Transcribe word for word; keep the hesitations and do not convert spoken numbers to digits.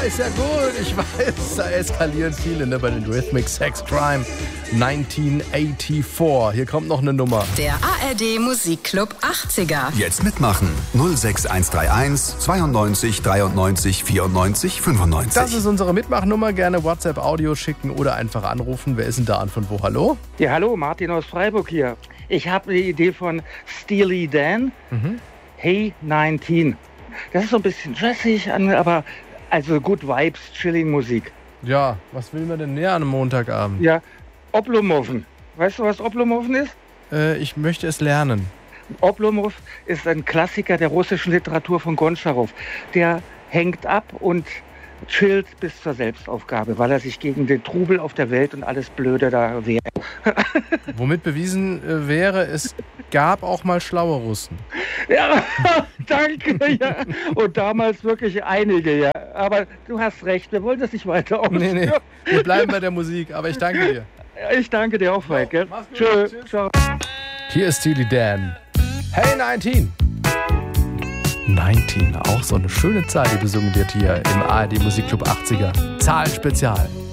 ist ja gut, ich weiß, da eskalieren viele, ne, bei den Rhythmic Sex Crime neunzehnhundertvierundachtzig. Hier kommt noch eine Nummer. Der A R D Musikclub achtziger. Jetzt mitmachen. null sechs eins drei eins zweiundneunzig dreiundneunzig vierundneunzig fünfundneunzig. Das ist unsere Mitmachnummer. Gerne WhatsApp-Audio schicken oder einfach anrufen. Wer ist denn da an von wo? Hallo? Ja, hallo, Martin aus Freiburg hier. Ich habe eine Idee von Steely Dan. Mhm. Hey neunzehn. Das ist so ein bisschen jazzig, aber also good Vibes, chilling Musik. Ja, was will man denn näher an einem Montagabend? Ja, Oblomov. Weißt du, was Oblomov ist? Äh, ich möchte es lernen. Oblomov ist ein Klassiker der russischen Literatur von Gontscharow. Der hängt ab und chillt bis zur Selbstaufgabe, weil er sich gegen den Trubel auf der Welt und alles Blöde da wehrt. Womit bewiesen äh, wäre, es gab auch mal schlaue Russen. Ja, danke, ja. Und damals wirklich einige, ja. Aber du hast recht, wir wollen das nicht weiter ausführen. Nee, nee, wir bleiben bei der Musik, aber ich danke dir. Ich danke dir auch, Falk. Gell? Tschö. Ciao. Hier ist Steely Dan. Hey neunzehn. neunzehn, auch so eine schöne Zahl, die besungen wird hier im A R D Musikclub achtziger. Zahlenspezial.